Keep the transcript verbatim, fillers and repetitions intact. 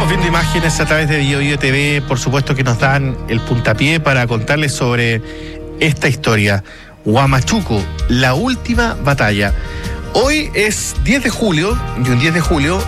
Estamos viendo imágenes a través de Bio Bio T V, por supuesto que nos dan el puntapié para contarles sobre esta historia. Huamachuco, la última batalla. Hoy es diez de julio, y un diez de julio